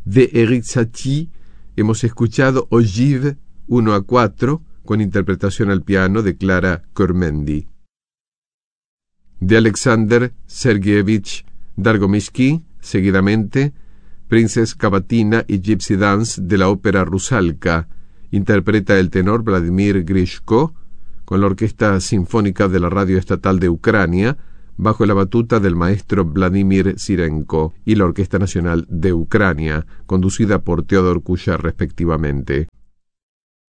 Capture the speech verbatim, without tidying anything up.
De Erik Satie hemos escuchado Ogive uno a cuatro, con interpretación al piano de Clara Kormendy. De Alexander Sergeyevich Dargomishky, seguidamente, Princess Cavatina y Gypsy Dance de la ópera Rusalka. Interpreta el tenor Vladimir Grishko, con la Orquesta Sinfónica de la Radio Estatal de Ucrania, bajo la batuta del maestro Vladimir Sirenko, y la Orquesta Nacional de Ucrania, conducida por Teodor Kuya respectivamente.